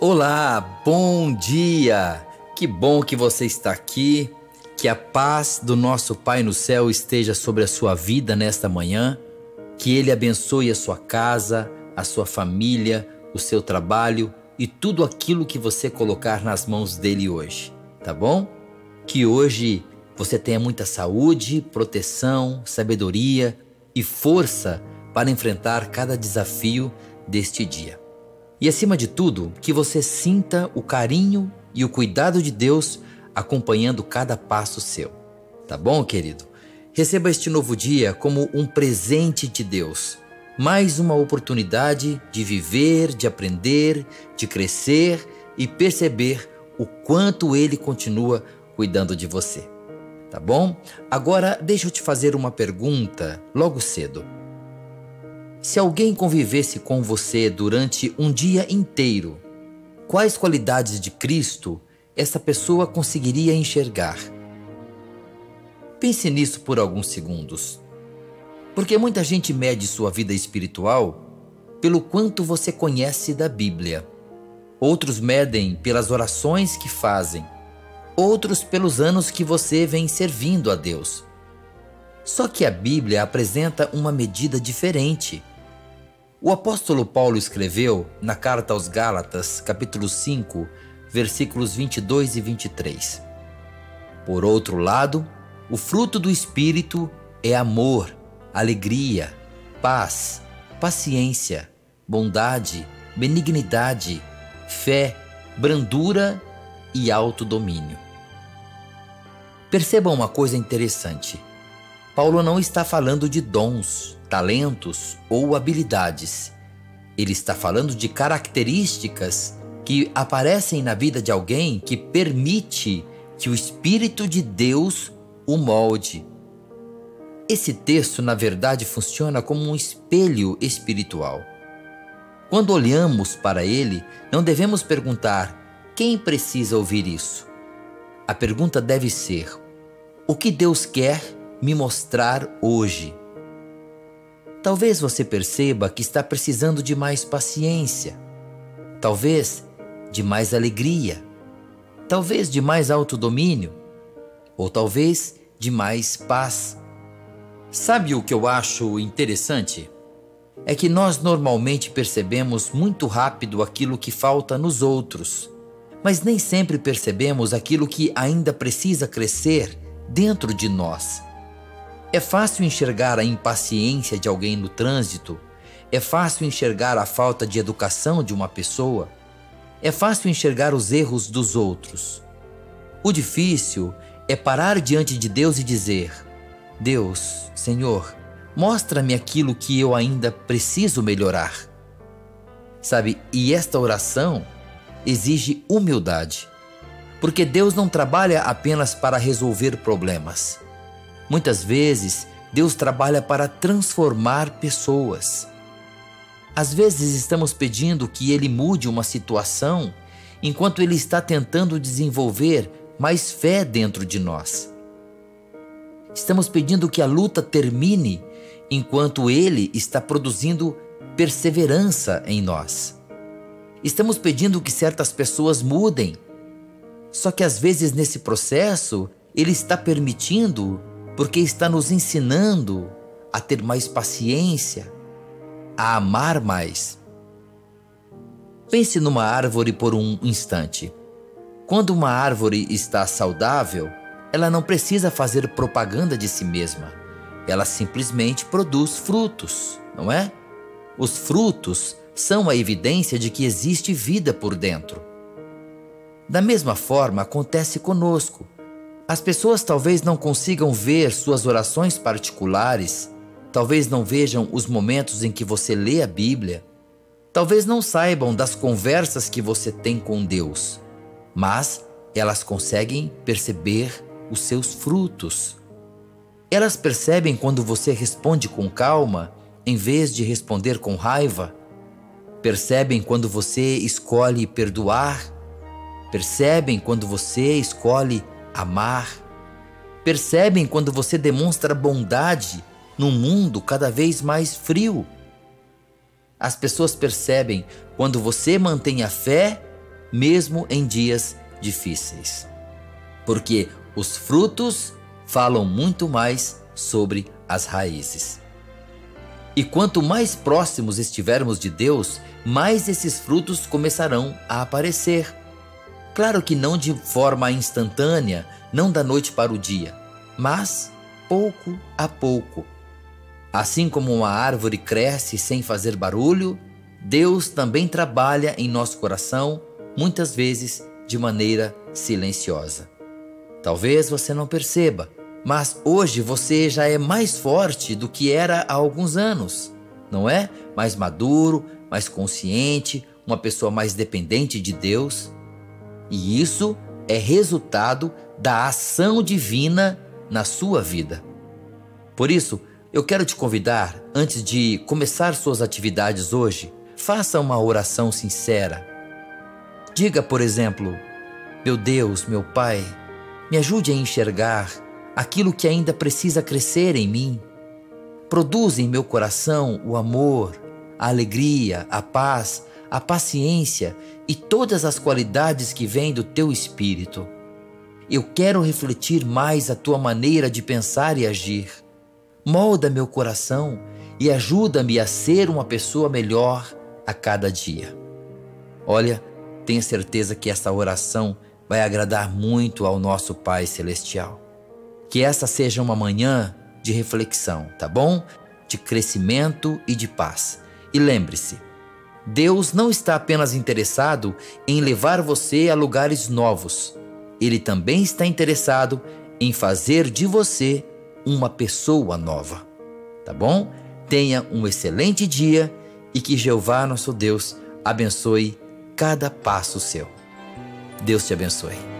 Olá, bom dia! Que bom que você está aqui. Que a paz do nosso Pai no céu esteja sobre a sua vida nesta manhã. Que Ele abençoe a sua casa, a sua família, o seu trabalho e tudo aquilo que você colocar nas mãos dele hoje, tá bom? Que hoje você tenha muita saúde, proteção, sabedoria e força para enfrentar cada desafio deste dia. E acima de tudo, que você sinta o carinho e o cuidado de Deus acompanhando cada passo seu. Tá bom, querido? Receba este novo dia como um presente de Deus. Mais uma oportunidade de viver, de aprender, de crescer e perceber o quanto Ele continua cuidando de você. Tá bom? Agora, deixa eu te fazer uma pergunta logo cedo. Se alguém convivesse com você durante um dia inteiro, quais qualidades de Cristo essa pessoa conseguiria enxergar? Pense nisso por alguns segundos. Porque muita gente mede sua vida espiritual pelo quanto você conhece da Bíblia. Outros medem pelas orações que fazem. Outros pelos anos que você vem servindo a Deus. Só que a Bíblia apresenta uma medida diferente. O apóstolo Paulo escreveu na carta aos Gálatas, capítulo 5, versículos 22 e 23. Por outro lado, o fruto do Espírito é amor, alegria, paz, paciência, bondade, benignidade, fé, brandura e autodomínio. Perceba uma coisa interessante. Paulo não está falando de dons, talentos ou habilidades. Ele está falando de características que aparecem na vida de alguém que permite que o Espírito de Deus o molde. Esse texto, na verdade, funciona como um espelho espiritual. Quando olhamos para ele, não devemos perguntar: quem precisa ouvir isso? A pergunta deve ser: o que Deus quer me mostrar hoje? Talvez você perceba que está precisando de mais paciência, talvez de mais alegria, talvez de mais autodomínio, ou talvez de mais paz. Sabe o que eu acho interessante? É que nós normalmente percebemos muito rápido aquilo que falta nos outros, mas nem sempre percebemos aquilo que ainda precisa crescer dentro de nós. É fácil enxergar a impaciência de alguém no trânsito, é fácil enxergar a falta de educação de uma pessoa, é fácil enxergar os erros dos outros. O difícil é parar diante de Deus e dizer: Deus, Senhor, mostra-me aquilo que eu ainda preciso melhorar. Sabe, e esta oração exige humildade, porque Deus não trabalha apenas para resolver problemas. Muitas vezes, Deus trabalha para transformar pessoas. Às vezes estamos pedindo que Ele mude uma situação, enquanto Ele está tentando desenvolver mais fé dentro de nós. Estamos pedindo que a luta termine, enquanto Ele está produzindo perseverança em nós. Estamos pedindo que certas pessoas mudem, só que às vezes nesse processo, Ele está permitindo porque está nos ensinando a ter mais paciência, a amar mais. Pense numa árvore por um instante. Quando uma árvore está saudável, ela não precisa fazer propaganda de si mesma. Ela simplesmente produz frutos, não é? Os frutos são a evidência de que existe vida por dentro. Da mesma forma, acontece conosco. As pessoas talvez não consigam ver suas orações particulares, talvez não vejam os momentos em que você lê a Bíblia, talvez não saibam das conversas que você tem com Deus, mas elas conseguem perceber os seus frutos. Elas percebem quando você responde com calma, em vez de responder com raiva. Percebem quando você escolhe perdoar. Percebem quando você escolhe amar. Percebem quando você demonstra bondade num mundo cada vez mais frio. As pessoas percebem quando você mantém a fé mesmo em dias difíceis. Porque os frutos falam muito mais sobre as raízes. E quanto mais próximos estivermos de Deus, mais esses frutos começarão a aparecer. Claro que não de forma instantânea, não da noite para o dia, mas pouco a pouco. Assim como uma árvore cresce sem fazer barulho, Deus também trabalha em nosso coração, muitas vezes de maneira silenciosa. Talvez você não perceba, mas hoje você já é mais forte do que era há alguns anos, não é? Mais maduro, mais consciente, uma pessoa mais dependente de Deus. E isso é resultado da ação divina na sua vida. Por isso, eu quero te convidar, antes de começar suas atividades hoje, faça uma oração sincera. Diga, por exemplo: meu Deus, meu Pai, me ajude a enxergar aquilo que ainda precisa crescer em mim. Produz em meu coração o amor, a alegria, a paz, a paciência e todas as qualidades que vêm do teu Espírito. Eu quero refletir mais a tua maneira de pensar e agir. Molda meu coração e ajuda-me a ser uma pessoa melhor a cada dia. Olha, tenha certeza que essa oração vai agradar muito ao nosso Pai Celestial. Que essa seja uma manhã de reflexão, tá bom? De crescimento e de paz. E lembre-se, Deus não está apenas interessado em levar você a lugares novos. Ele também está interessado em fazer de você uma pessoa nova, tá bom? Tenha um excelente dia e que Jeová, nosso Deus, abençoe cada passo seu. Deus te abençoe.